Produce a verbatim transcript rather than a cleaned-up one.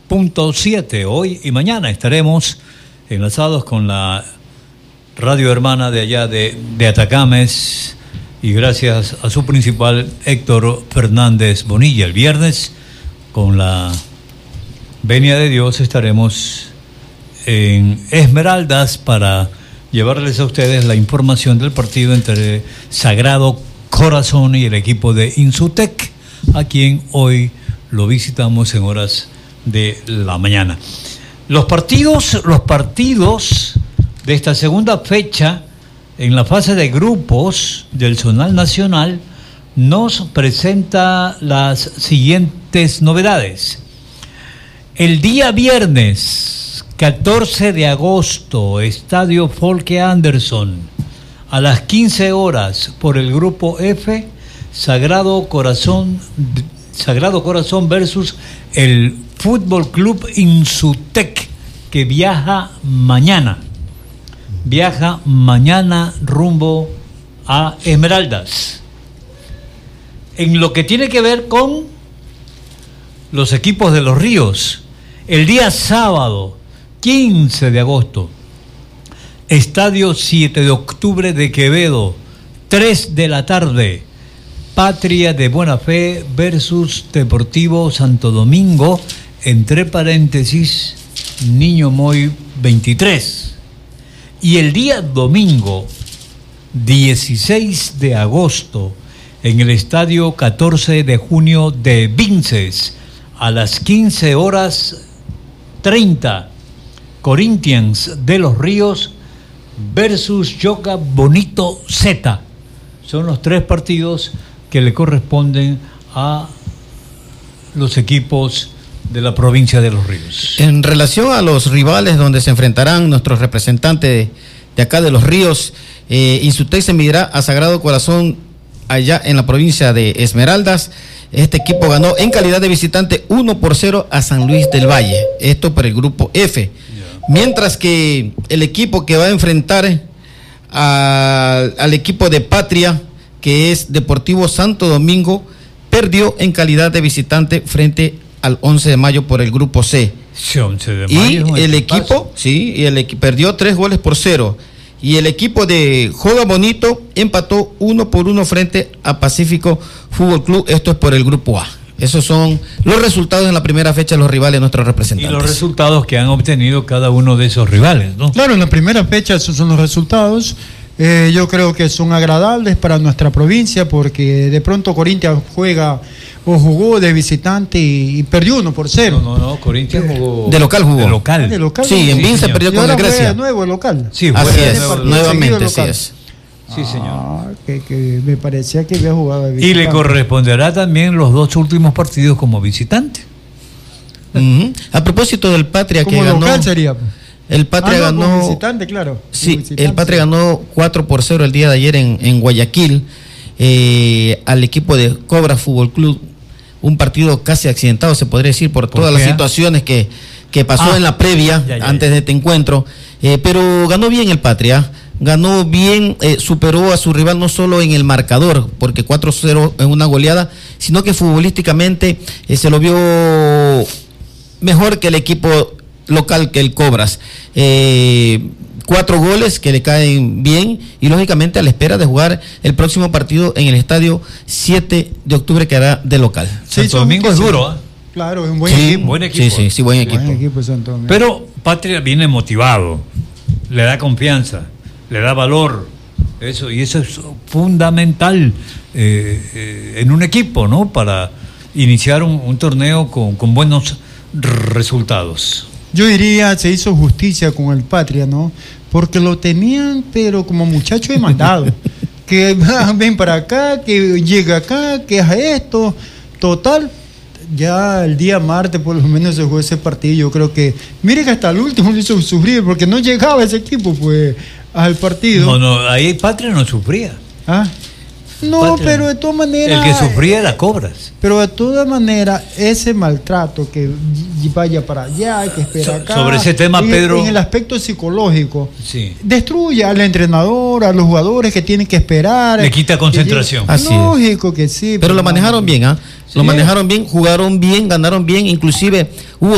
punto siete. Hoy y mañana estaremos enlazados con la radio hermana de allá de, de Atacames, y gracias a su principal, Héctor Fernández Bonilla. El viernes, con la venia de Dios, estaremos en Esmeraldas para llevarles a ustedes la información del partido entre Sagrado Corazón y el equipo de Insutec, a quien hoy lo visitamos en horas de la mañana. Los partidos, los partidos de esta segunda fecha en la fase de grupos del Zonal Nacional nos presenta las siguientes novedades. El día viernes catorce de agosto, Estadio Folke Anderson, a las quince horas, por el grupo F, Sagrado Corazón, Sagrado Corazón versus el Fútbol Club Insutec, que viaja mañana. Viaja mañana rumbo a Esmeraldas. En lo que tiene que ver con los equipos de Los Ríos, el día sábado, quince de agosto, Estadio siete de octubre de Quevedo, tres de la tarde, Patria de Buena Fe versus Deportivo Santo Domingo, entre paréntesis, Niño Moy veintitrés. Y el día domingo, dieciséis de agosto, en el Estadio catorce de junio de Vinces, a las quince horas treinta, Corinthians de Los Ríos versus Yoga Bonito Z. Son los tres partidos que le corresponden a los equipos de la provincia de Los Ríos. En relación a los rivales donde se enfrentarán nuestros representantes de, de acá de Los Ríos, eh, Insutec se medirá a Sagrado Corazón allá en la provincia de Esmeraldas. Este equipo ganó en calidad de visitante uno por cero a San Luis del Valle, esto por el grupo F. Yeah. Mientras que el equipo que va a enfrentar a, al equipo de Patria, que es Deportivo Santo Domingo, perdió en calidad de visitante frente al once de mayo por el grupo C. Sí, once de mayo, y el equipo, sí, y el equipo perdió tres goles por cero. Y el equipo de Joga Bonito empató uno por uno frente a Pacífico Fútbol Club. Esto es por el grupo A. Esos son los resultados en la primera fecha de los rivales de nuestros representantes. Y los resultados que han obtenido cada uno de esos rivales, ¿no? Claro, en la primera fecha esos son los resultados. Eh, yo creo que son agradables para nuestra provincia, porque de pronto Corinthians juega o jugó de visitante y, y perdió uno por cero. No, no, no, Corinthians jugó. De local jugó. De local. Ah, de local. Sí, en Vince perdió con la Grecia. De nuevo el local. Sí, así es, nuevo, nuevamente, así es. Sí, señor. Ah, que, que me parecía que había jugado de visitante. Y le corresponderá también los dos últimos partidos como visitante. Uh-huh. A propósito del Patria como que ganó. Local sería. El Patria ah, no, ganó. como visitante, claro. Sí, visitante, el Patria sí. ganó cuatro por cero el día de ayer en, en Guayaquil eh, al equipo de Cobra Fútbol Club. Un partido casi accidentado, se podría decir, por, por todas qué? las situaciones que, que pasó ah, en la previa, ya, ya, antes ya. de este encuentro. Eh, pero ganó bien el Patria. Ganó bien, eh, superó a su rival no solo en el marcador, porque cuatro cero es una goleada, sino que futbolísticamente eh, se lo vio mejor que el equipo local, que el Cobras. Eh, cuatro goles que le caen bien y lógicamente a la espera de jugar el próximo partido en el estadio siete de octubre que hará de local. Sí, Santo Domingo es duro, ¿eh? Claro, es un buen sí, equipo. Buen equipo. Sí, sí, sí, buen equipo. Buen equipo Santo Domingo. Pero Patria viene motivado, le da confianza, le da valor, eso, y eso es fundamental eh, eh, en un equipo, ¿no? Para iniciar un, un torneo con, con buenos resultados. Yo diría, se hizo justicia con el Patria, ¿no? Porque lo tenían, pero como muchacho demandado. Que ven para acá, que llega acá, que hace esto. Total, ya el día martes por lo menos se jugó ese partido. Yo creo que, mire que hasta el último lo hizo sufrir, porque no llegaba ese equipo, pues, al partido. No, no, ahí Patria no sufría. Ah. No, Patria, pero de todas maneras... El que sufría era Cobras. Pero de todas maneras, ese maltrato que vaya para allá, que espera acá... Sobre ese tema, en, Pedro... En el aspecto psicológico, sí. destruye al entrenador, a los jugadores que tienen que esperar... Le quita concentración. Así Lógico es. que sí. Pero, pero lo manejaron bien, ¿ah? ¿eh? Sí. Lo manejaron bien, jugaron bien, ganaron bien, inclusive hubo